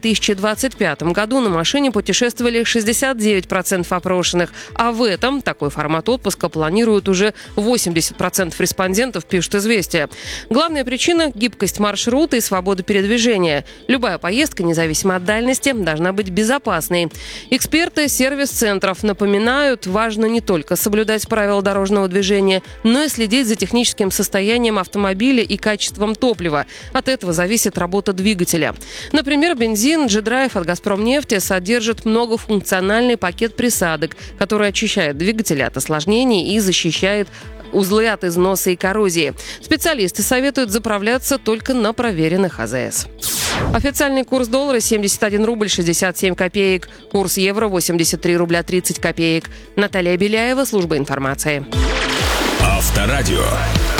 2025 году на машине путешествовали 69% опрошенных, а в этом такой формат отпуска планируют уже 80% респондентов, пишет «Известия». Главная причина – гибкость маршрута и свобода передвижения. Любая поездка, независимо от дальности, должна быть безопасной. Эксперты сервис-центров напоминают, важно не только соблюдать правила дорожного движения, но и следить за техническим состоянием автомобиля и качеством топлива. От этого зависит работа двигателя. Например, бензин G-Drive от «Газпромнефти» содержит многофункциональный пакет присадок, который очищает двигатель от осложнений и защищает узлы от износа и коррозии. Специалисты советуют заправляться только на проверенных АЗС. Официальный курс доллара 71 рубль 67 копеек. Курс евро 83 рубля 30 копеек. Наталья Беляева, служба информации. Авторадио.